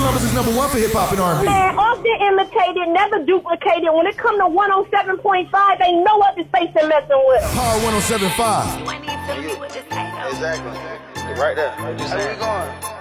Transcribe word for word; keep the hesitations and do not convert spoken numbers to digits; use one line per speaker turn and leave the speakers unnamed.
numbers is number one for hip hop and R and B.
Man, often imitated, never duplicated. When it come to one oh seven point five, ain't no other station messing with them.
Power one oh seven point five.
Exactly. Right there. Where we going?